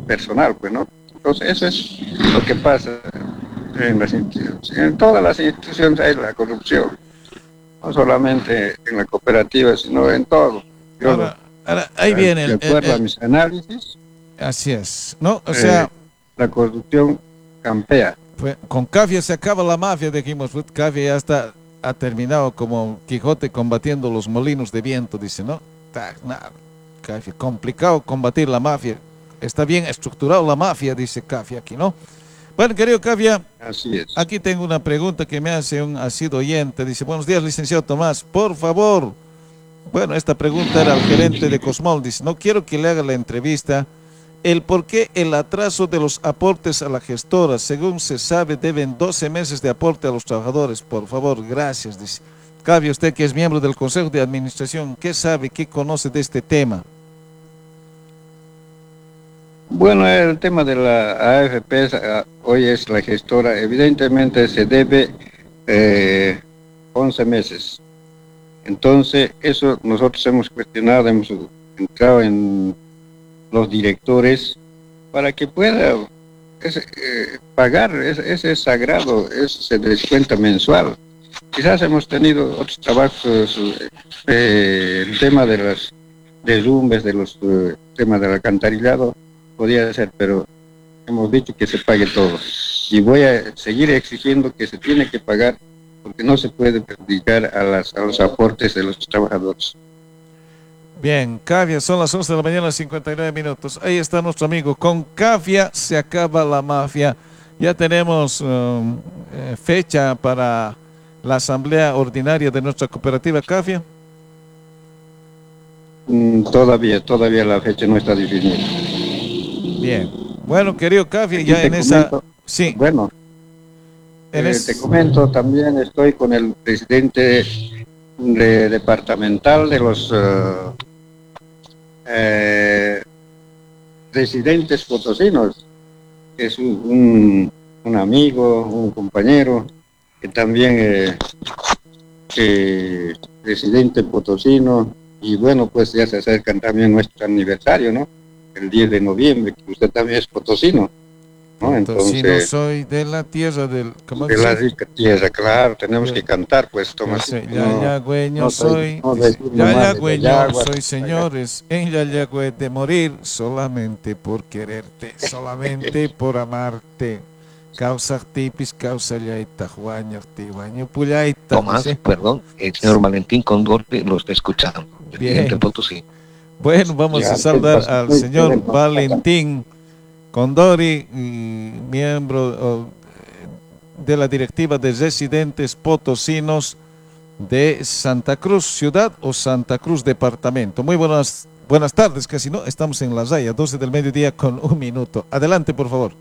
personal, pues, ¿no? Entonces, eso es lo que pasa en las instituciones. En todas las instituciones hay la corrupción, no solamente en la cooperativa, sino en todo. Yo, ahora ahí viene de acuerdo a mis análisis, así es, ¿no? O sea, la corrupción campea. pues, con Cafia se acaba la mafia, dijimos, Cafia ya está, ha terminado como Quijote combatiendo los molinos de viento, dice, ¿no? Nada, Cafia, complicado combatir la mafia, está bien estructurado la mafia, dice Cafia aquí, ¿no? Bueno, querido Cafia, así es. Aquí tengo una pregunta que me hace un asiduo oyente, dice, buenos días, licenciado Tomás, por favor. Bueno, esta pregunta era al gerente de Cosmol, dice, no quiero que le haga la entrevista, el por qué el atraso de los aportes a la gestora, según se sabe, deben 12 meses de aporte a los trabajadores, por favor, gracias, dice. Cafia, usted que es miembro del Consejo de Administración, ¿qué sabe, qué conoce de este tema? Bueno, el tema de la AFP, hoy es la gestora, evidentemente se debe 11 meses. Entonces, eso nosotros hemos cuestionado, hemos entrado en los directores para que pueda pagar ese sagrado, ese descuento mensual. Quizás hemos tenido otros trabajos, el tema de las derrumbes, de los temas del alcantarillado, podía ser, pero hemos dicho que se pague todo. Y voy a seguir exigiendo que se tiene que pagar, porque no se puede perjudicar a los aportes de los trabajadores. Bien, Cafia, son las 11 de la mañana, 59 minutos. Ahí está nuestro amigo. Con Cafia se acaba la mafia. Ya tenemos fecha para la asamblea ordinaria de nuestra cooperativa Cafia. Todavía la fecha no está definida. Bien. Bueno, querido Cafia, ya en esa... Sí. Bueno, te comento, también estoy con el presidente departamental de los residentes potosinos, que es un amigo, un compañero, que también residente potosino, y bueno, pues ya se acercan también nuestro aniversario, ¿no? El 10 de noviembre, que usted también es potosino, ¿no? Entonces, soy de la tierra del... ¿cómo de la rica tierra, claro, tenemos que cantar, pues, Tomás. Yayagüeño soy, Yayagüeño soy, señores, en Yayagüe de morir solamente por quererte, solamente por amarte. Causa tipis, causa yaita, juaño, tibaño, puyaita. Tomás, ¿sí? Perdón, el señor Valentín Condori lo está escuchando. Bien. Bueno, vamos a saludar al señor Valentín Condori, miembro de la directiva de residentes potosinos de Santa Cruz Ciudad o Santa Cruz Departamento. Muy buenas tardes, casi no, estamos en la raya, 12 del mediodía con 1 minuto. Adelante, por favor.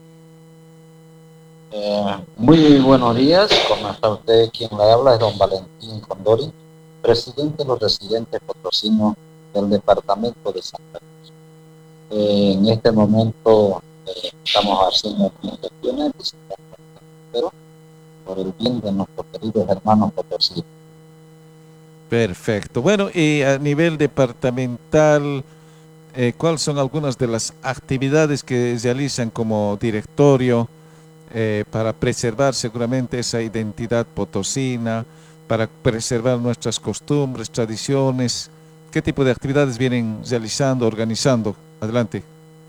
Muy buenos días, ¿cómo está usted? Quien le habla es don Valentín Condori, presidente de los residentes potosinos del departamento de Santa Cruz. En este momento estamos haciendo gestiones, pero por el bien de nuestros queridos hermanos potosinos. Perfecto. Bueno, y a nivel departamental, ¿cuáles son algunas de las actividades que realizan como directorio para preservar seguramente esa identidad potosina, para preservar nuestras costumbres, tradiciones? ¿Qué tipo de actividades vienen realizando, organizando? Adelante.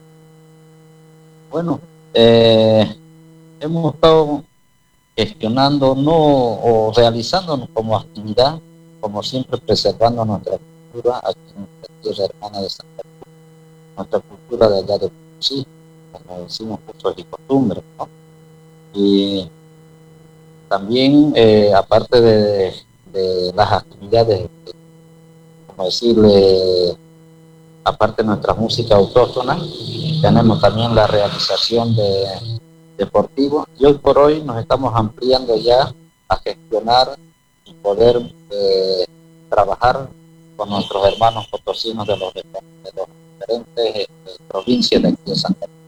Bueno, hemos estado gestionando o realizando como actividad, como siempre, preservando nuestra cultura aquí en nuestra tierra hermana de Santa Cruz, nuestra cultura de allá de Potosí, como decimos, usos y costumbres, ¿no? Y también, aparte de las actividades, como decirle, aparte de nuestra música autóctona, tenemos también la realización de deportivos, y hoy por hoy nos estamos ampliando ya a gestionar y poder trabajar con nuestros hermanos potosinos de los diferentes provincias de aquí de Santa Cruz.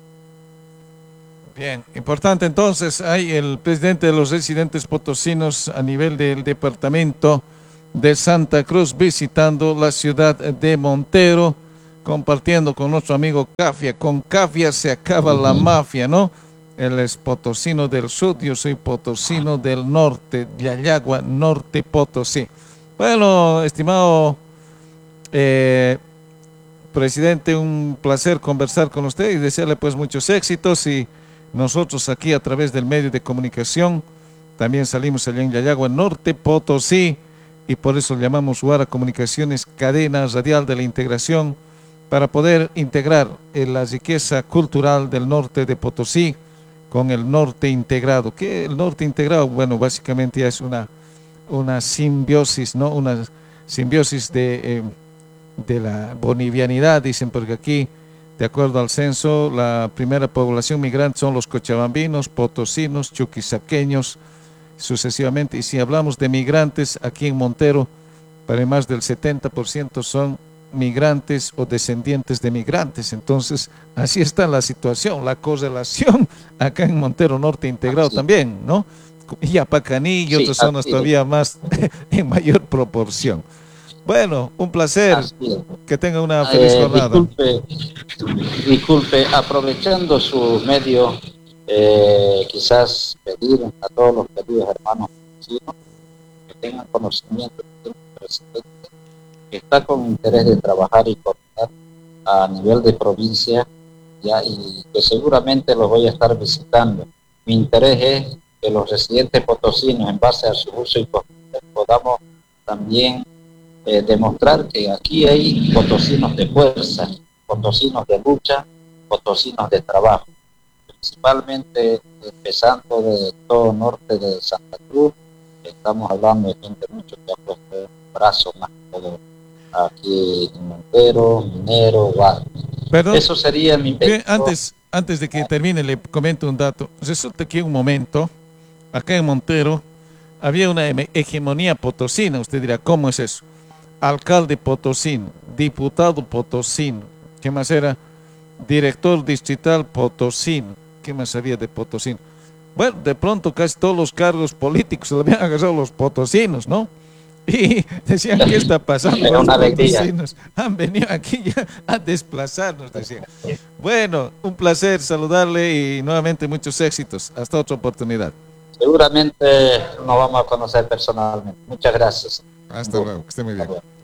Bien, importante entonces, hay el presidente de los residentes potosinos a nivel del departamento de Santa Cruz visitando la ciudad de Montero compartiendo con nuestro amigo Cafia. Con Cafia se acaba la mafia, ¿no? Él es potosino del sur, yo soy potosino del norte, Yayagua, norte Potosí. Bueno, estimado presidente, un placer conversar con usted y desearle pues muchos éxitos. Y nosotros aquí a través del medio de comunicación también salimos allá en Yayagua, norte Potosí, y por eso llamamos Huara Comunicaciones Cadena Radial de la Integración, para poder integrar la riqueza cultural del norte de Potosí con el norte integrado. ¿Qué el norte integrado? Bueno, básicamente ya es una simbiosis, ¿no? Una simbiosis de la bolivianidad, dicen, porque aquí, de acuerdo al censo, la primera población migrante son los cochabambinos, potosinos, chuquisaqueños, sucesivamente. Y si hablamos de migrantes, aquí en Montero, para más del 70% son migrantes o descendientes de migrantes. Entonces, así está la situación, la correlación acá en Montero Norte integrado también, ¿no? Y Apacaní y otras zonas todavía más en mayor proporción. Bueno, un placer. Que tenga una feliz jornada. Disculpe, aprovechando su medio, quizás pedir a todos los queridos hermanos que tengan conocimiento del presidente, que está con interés de trabajar y coordinar a nivel de provincia, ya, y que seguramente los voy a estar visitando. Mi interés es que los residentes potosinos, en base a su uso y costumbre, podamos también demostrar que aquí hay potosinos de fuerza, potosinos de lucha, potosinos de trabajo, principalmente empezando de todo norte de Santa Cruz. Estamos hablando de gente mucho que ha puesto un brazo más todo aquí en Montero, Minero, Huara. Eso sería mi pedido. Antes de que termine, le comento un dato. Resulta que un momento, acá en Montero, había una hegemonía potosina. Usted dirá, ¿cómo es eso? Alcalde potosino, diputado potosino, ¿qué más era? Director distrital potosino, ¿qué más había de potosino? Bueno, de pronto casi todos los cargos políticos se lo habían agarrado los potosinos, ¿no? Y decían, ¿qué está pasando? Los potosinos han venido aquí ya a desplazarnos, decían. Bueno, un placer saludarle y nuevamente muchos éxitos. Hasta otra oportunidad. Seguramente nos vamos a conocer personalmente. Muchas gracias. Hasta luego, que esté muy bien.